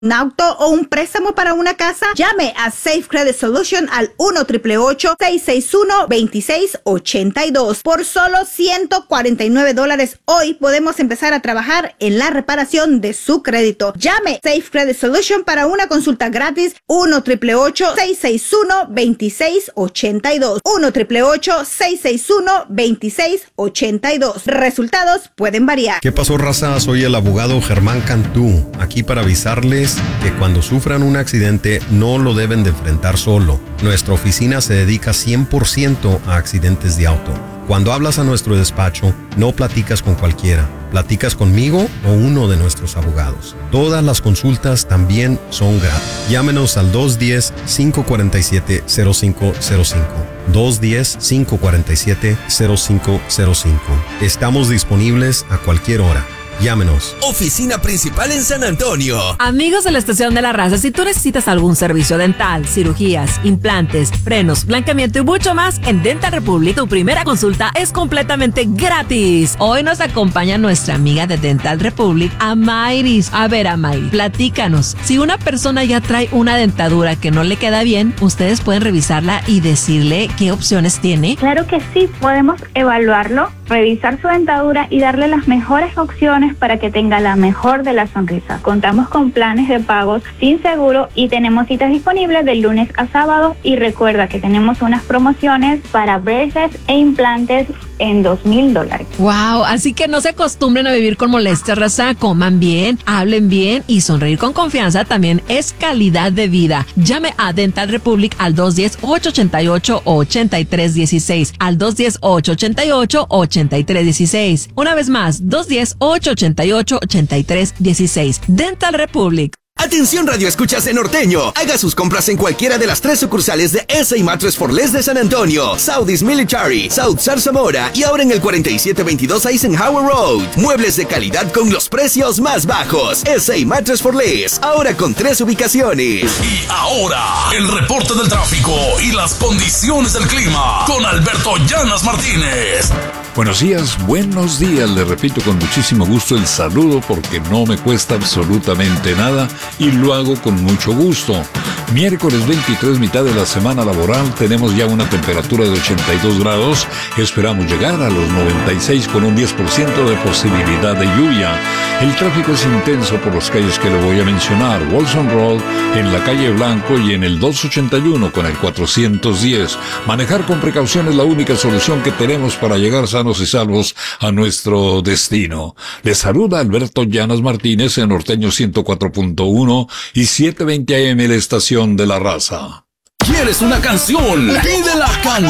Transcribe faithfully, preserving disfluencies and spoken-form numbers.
un auto o un préstamo para una casa, llame a Safe Credit Solution al uno ocho ocho, seis seis uno, dos seis ocho dos. Por solo ciento cuarenta y nueve dólares hoy podemos empezar a trabajar en la reparación de su crédito. Llame Safe Credit Solution para una consulta gratis uno ocho ocho, seis seis uno, dos seis ocho dos. uno ocho ocho, seis seis uno, dos seis ocho dos. Resultados pueden variar. ¿Qué pasó, raza? Soy el abogado Germán Cantú, aquí para avisarles que cuando sufran un accidente no lo deben de enfrentar solo. Nuestra oficina se dedica cien por ciento a accidentes de auto. Cuando hablas a nuestro despacho, no platicas con cualquiera. Platicas conmigo o uno de nuestros abogados. Todas las consultas también son gratis. Llámenos al dos uno cero, cinco cuatro siete, cero cinco cero cinco. dos uno cero, cinco cuatro siete, cero cinco cero cinco. Estamos disponibles a cualquier hora. Llámenos. Oficina principal en San Antonio. Amigos de la Estación de la Raza, si tú necesitas algún servicio dental, cirugías, implantes, frenos, blanqueamiento y mucho más, en Dental Republic tu primera consulta es completamente gratis. Hoy nos acompaña nuestra amiga de Dental Republic, Amairis. A ver, Amairis, platícanos. Si una persona ya trae una dentadura que no le queda bien, ustedes pueden revisarla y decirle qué opciones tiene. Claro que sí, podemos evaluarlo, revisar su dentadura y darle las mejores opciones para que tenga la mejor de las sonrisas. Contamos con planes de pagos sin seguro y tenemos citas disponibles de lunes a sábado. Y recuerda que tenemos unas promociones para braces e implantes en dos mil dólares. Wow, así que no se acostumbren a vivir con molestias, raza. Coman bien, hablen bien y sonreír con confianza también es calidad de vida. Llame a Dental Republic al dos uno cero, ocho ocho ocho, ocho tres uno seis, al dos uno cero, ocho ocho ocho, ocho tres uno seis. Una vez más, dos uno cero, ocho ocho ocho, ocho tres uno seis. Dental Republic. Atención Radio Escuchas en Norteño. Haga sus compras en cualquiera de las tres sucursales de S A Mattress for Less de San Antonio, Southeast Military, South Zarzamora y ahora en el cuarenta y siete veintidós Eisenhower Road. Muebles de calidad con los precios más bajos. S A Mattress for Less, ahora con tres ubicaciones. Y ahora, el reporte del tráfico y las condiciones del clima con Alberto Llanas Martínez. Buenos días, buenos días. Le repito con muchísimo gusto el saludo porque no me cuesta absolutamente nada y lo hago con mucho gusto. Miércoles veintitrés, mitad de la semana laboral, tenemos ya una temperatura de ochenta y dos grados. Esperamos llegar a los noventa y seis con un diez por ciento de posibilidad de lluvia. El tráfico es intenso por las calles que le voy a mencionar. Wilson Road, en la calle Blanco y en el doscientos ochenta y uno con el cuatrocientos diez. Manejar con precaución es la única solución que tenemos para llegar sanos y salvos a nuestro destino. Les saluda Alberto Llanas Martínez en Norteño ciento cuatro punto uno y setecientos veinte A M, la estación de la raza. ¿Quieres una canción? Pide la canción